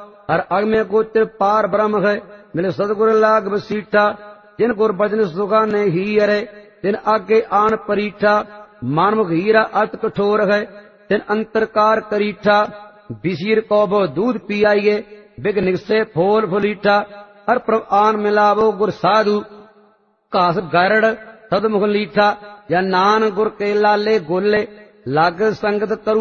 हर अगम्य गोत्र पार ब्रह्म है। मिले सदगुर लाग बसीठा, जिन गुर बचन सुगा ने ही अरे, तिन आगे आन परीठा। मानमुख हीरा अत कठोर है, तिन अंतरकार करीठा। बिसीर कौबो दूध पियाइए, बिग निगसे फोल फुलीठा। हर प्रभ आन मिलावो गुर साधु, घास गरड़ सदमुख लीठा। या नान गुर के लाले गोले, लाग संगत तरु